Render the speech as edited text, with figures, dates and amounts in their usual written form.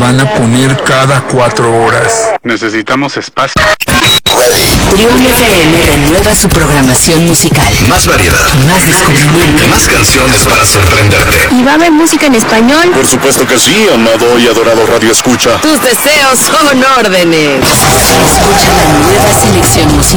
van a poner cada 4 horas. Necesitamos espacio. Trión FM renueva su programación musical. Más variedad, Más descubrimiento. más canciones para sorprenderte. ¿Y va a haber música en español? Por supuesto que sí, amado y adorado Radio Escucha. Tus deseos son órdenes. Escucha la nueva selección musical